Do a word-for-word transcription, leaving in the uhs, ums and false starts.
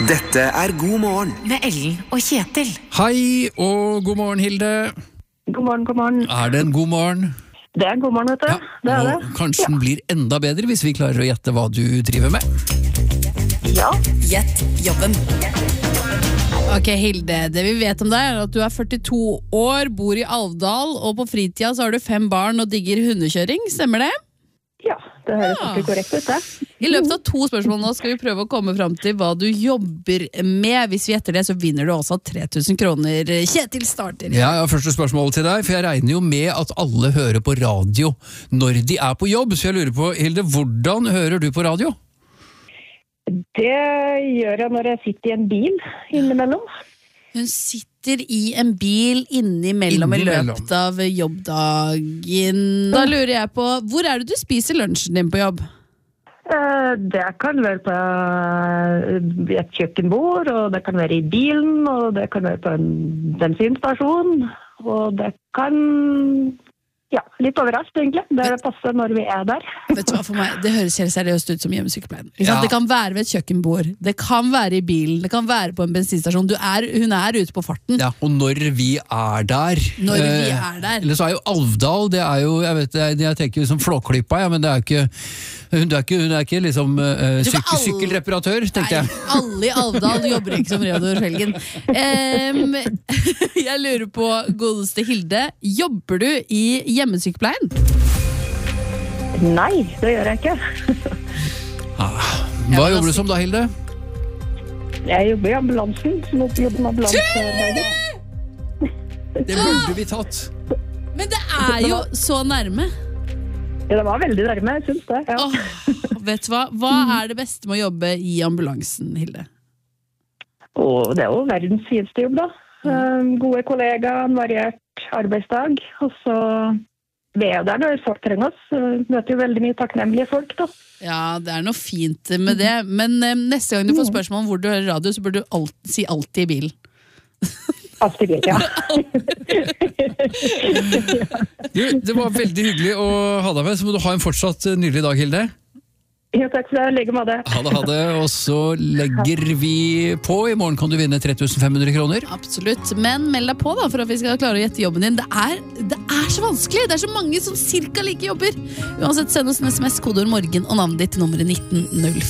Dette er God morgen med Ellen og Kjetil. Hei og god morgen, Hilde. God morgen, god morgen. Er det en god morgen? Det er en god morgen, vet du. Ja, det er det. og kanskje den blir enda bedre hvis vi klarer å gjette hva du driver med. Ja. Gjett jobben. Ok, Hilde, det vi vet om deg er at du er førtito år, bor i Alvdal, og på fritida så har du fem barn og digger hundekjøring, stemmer det? Ja, det høres Ja. ikke korrekt ut, det. I løpet av to spørsmål nå skal vi prøve å komme fram til hva du jobber med. Hvis vi gjetter det, så vinner du også tre tusen kroner. Kjetil starter. Ja, jeg har første spørsmål til deg, for jeg regner jo med at alle hører på radio når de er på jobb, så jeg lurer på, Hilde, hvordan hører du på radio? Det gjør jeg når jeg sitter i en bil innimellom. Hun sitter i en bil innimellom i Innimellom. løpet av jobbdagen. Da lurer jeg på, hvor er det du spiser lunsjen din på jobb? Eh, Det kan være på eh, et kjøkkenbord, og det kan være i bilen, og det kan være på en bensinstasjon, og det kan... Ja, litt overalt egentlig. Det er det passe når vi er der. Vet du hva, for meg, det høres helt seriøst ut som hjemmesykepleien. Ikke sant? Ja. Det kan være ved et kjøkkenbord, det kan være i bilen, det kan være på en bensinstasjon. Du er, hun er ute på farten. Ja, og når vi er der. Når vi eh, er der. Eller så er jo Alvdal, det er jo, jeg vet, jeg, jeg tenker jo som Flåklypa, ja, men det er jo ikke, hun er ikke, hun er ikke liksom uh, Du, for syk, alle- sykkelreparatør, tenkte jeg. Nei, alle i Alvdal jobber ikke som Reodor Felgen. Um, jeg lurer på, godeste Hilde, jobber du i hjemmesykepleien? Nei, det gjør jeg ikke. Hva jobber du som da, Hilde? Jeg jobber i ambulansen, som jobber med ambulansearbeider. Det burde vi tatt. Men det er jo så nærme. Ja, det var veldig nærme, jeg synes det. Ja. Åh, vet du hva? Hva er det beste med å jobbe i ambulansen, Hilde? Og det er jo verdens fineste jobb, da. Eh, Gode kollegaer, en variert arbeidsdag, og så vi er jo der når folk trenger oss. Vi møter jo veldig mye takknemlige folk, da. Ja, det er noe fint med det. Men eh, neste gang du får spørsmål om hvor du hører radio, så bør du alt, si alltid i bilen. Alltid bil, ja. Du, det var veldig hyggelig å ha deg med, så må du ha en fortsatt nydelig dag, Hilde. Ja, takk for det. Legge med det. Ha det, ha det, og så legger vi på. I morgen kan du vinne tre tusen fem hundre kroner. Absolutt, men meld deg på da, for at vi skal klare å gjette jobben din. Det er, det er så vanskelig, det er så mange som cirka like jobber. Uansett, send oss en sms, kodeord morgen og navnet ditt til nummeret nitten null